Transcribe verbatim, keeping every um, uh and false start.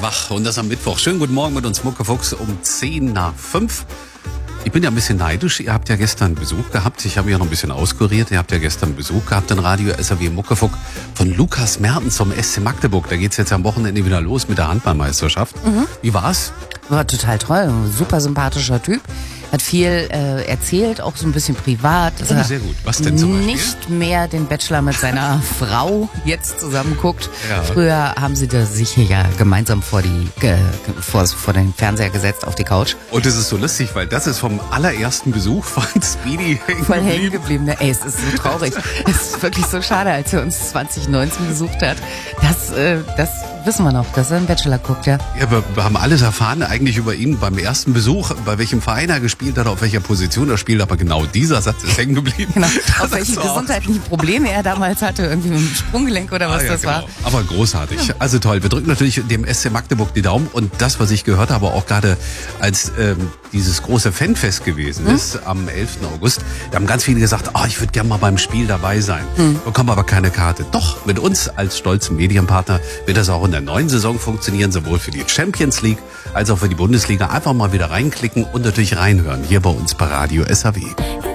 wach und das am Mittwoch. Schönen guten Morgen mit uns Muckefuchs um zehn nach fünf. Ich bin ja ein bisschen neidisch. Ihr habt ja gestern Besuch gehabt. Ich habe mich ja noch ein bisschen auskuriert. Ihr habt ja gestern Besuch gehabt in Radio S R W Muckefuck von Lukas Mertens vom S C Magdeburg. Da geht's jetzt am Wochenende wieder los mit der Handballmeisterschaft. Mhm. Wie war's? War total toll. Ein super sympathischer Typ. Hat viel äh, erzählt, auch so ein bisschen privat. Oh, sehr gut. Was denn zum Beispiel? Nicht mehr den Bachelor mit seiner Frau jetzt zusammen guckt. Ja. Früher haben sie da sich ja gemeinsam vor die äh, vor, vor den Fernseher gesetzt auf die Couch. Und es ist so lustig, weil das ist vom allerersten Besuch von Speedy hängen Voll geblieben. hängen geblieben. Ne? Ey, es ist so traurig. Es ist wirklich so schade, als er uns zwanzig neunzehn besucht hat. Das, äh, das wissen wir noch, dass er einen Bachelor guckt, ja. Ja, wir, wir haben alles erfahren eigentlich über ihn beim ersten Besuch, bei welchem Verein er gespielt hat, auf welcher Position er spielt, aber genau dieser Satz ist hängen geblieben. Genau. Auf welche gesundheitlichen Probleme er damals hatte, irgendwie mit dem Sprunggelenk oder was ah, ja, das genau. war. Aber großartig. Ja. Also toll. Wir drücken natürlich dem S C Magdeburg die Daumen und das, was ich gehört habe, auch gerade als ähm, dieses große Fanfest gewesen hm? ist am elften August. Da haben ganz viele gesagt, oh, ich würde gerne mal beim Spiel dabei sein. Hm. Bekommen aber keine Karte. Doch, mit uns als stolzen Medienpartner wird das auch in der neuen Saison funktionieren, sowohl für die Champions League als auch für die Bundesliga. Einfach mal wieder reinklicken und natürlich reinhören, hier bei uns bei Radio S R W.